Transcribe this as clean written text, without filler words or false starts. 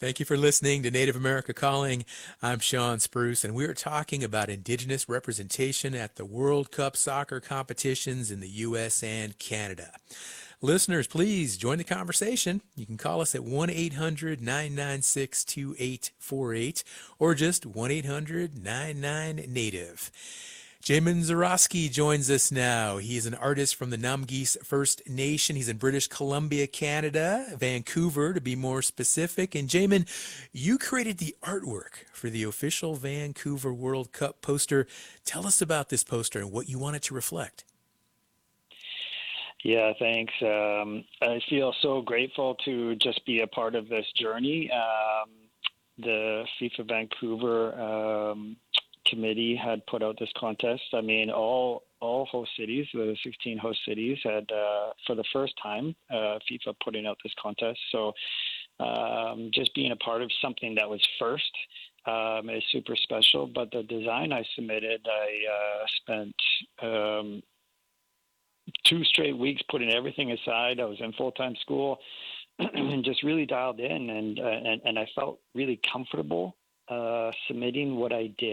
Thank you for listening to Native America Calling. I'm Sean Spruce, and we're talking about Indigenous representation at the World Cup soccer competitions in the U.S. and Canada. Listeners, please join the conversation. You can call us at 1 800 996 2848 or just 1 800 99 Native. Jamin Zarowski joins us now. He's an artist from the Namgis First Nation. He's in British Columbia, Canada, Vancouver to be more specific. And Jamin, you created the artwork for the official Vancouver World Cup poster. Tell us about this poster and what you want it to reflect. Yeah, thanks. I feel so grateful to just be a part of this journey. The FIFA Vancouver committee had put out this contest. I mean, all host cities, the 16 host cities, had for the first time FIFA putting out this contest. So just being a part of something that was first is super special. But the design I submitted, I spent 2 straight weeks putting everything aside. I was in full-time school and just really dialed in, and I felt really comfortable submitting what I did.